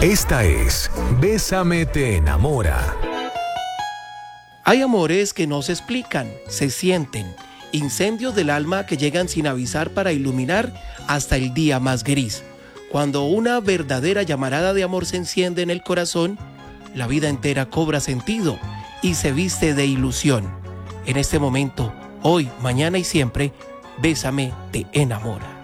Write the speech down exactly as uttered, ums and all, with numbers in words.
Esta es Bésame te enamora. Hay amores que no se explican, se sienten. Incendios del alma que llegan sin avisar para iluminar hasta el día más gris. Cuando una verdadera llamarada de amor se enciende en el corazón, la vida entera cobra sentido y se viste de ilusión. En este momento, hoy, mañana y siempre, Bésame te enamora.